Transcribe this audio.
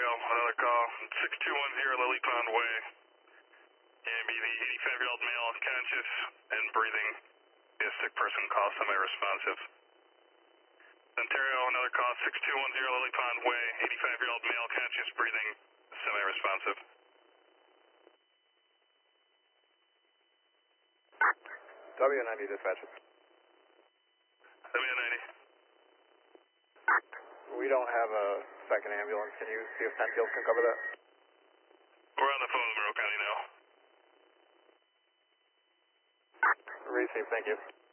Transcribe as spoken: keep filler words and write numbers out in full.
another call. six two one zero Lily Pond Way. And be the eighty-five-year-old male, conscious and breathing. Be a sick person call, semi-responsive. Ontario, another call. six two one zero Lily Pond Way. eighty-five-year-old male, conscious, breathing, semi-responsive. W ninety dispatch. W ninety. We don't have a second ambulance. Can you see if Penfield can cover that? We're on the phone with Monroe County now. Receive, thank you.